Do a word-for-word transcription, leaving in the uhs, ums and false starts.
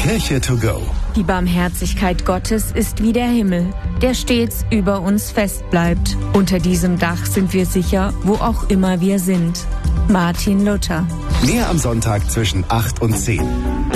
Kirche to go. Die Barmherzigkeit Gottes ist wie der Himmel, der stets über uns fest bleibt. Unter diesem Dach sind wir sicher, wo auch immer wir sind. Martin Luther. Mehr am Sonntag zwischen acht und zehn.